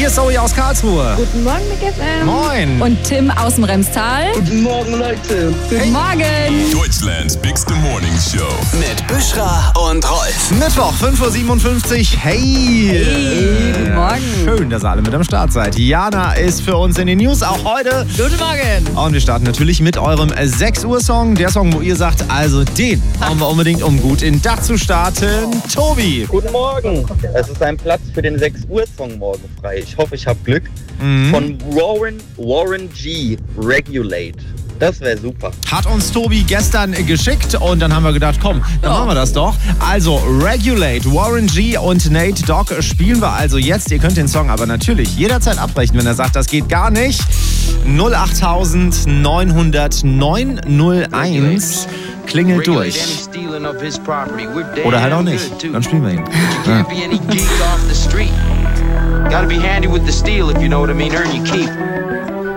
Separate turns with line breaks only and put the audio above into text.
Hier ist Zoe aus Karlsruhe.
Guten Morgen, Big FM.
Moin.
Und Tim aus dem Remstal.
Guten Morgen, Leute.
Guten Morgen.
Deutschlands Bigste Morning Show.
Mit Büschra und Rolf.
Mittwoch, 5.57 Uhr.
Hey, guten Morgen.
Schön, dass ihr alle mit am Start seid. Jana ist für uns in den News, auch heute.
Guten Morgen.
Und wir starten natürlich mit eurem 6 Uhr Song. Der Song, wo ihr sagt, also den brauchen wir unbedingt, um gut in den Tag zu starten. Tobi.
Guten Morgen. Es ist ein Platz für den 6 Uhr Song morgen frei. Ich hoffe, ich habe Glück. Von Warren G. Regulate. Das wäre super.
Hat uns Tobi gestern geschickt und dann haben wir gedacht, komm, dann machen wir das doch. Also Regulate, Warren G und Nate Dogg spielen wir also jetzt. Ihr könnt den Song aber natürlich jederzeit abbrechen, wenn er sagt, das geht gar nicht. 08900 901 klingelt durch. Oder halt auch nicht. Dann spielen wir ihn. Ja.
Gotta be handy with the steel if you know what I mean, earn your keep.